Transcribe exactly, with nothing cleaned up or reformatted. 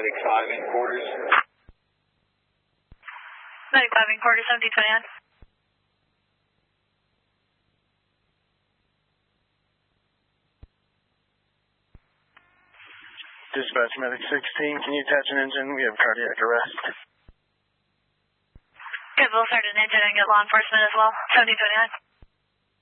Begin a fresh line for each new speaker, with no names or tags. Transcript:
Medic five in quarters.
Medic five in quarters, seventeen twenty-nine.
Dispatch Medic sixteen, can you attach an engine? We have cardiac arrest.
Good, we'll start an engine and get law enforcement as well. seventeen twenty-nine.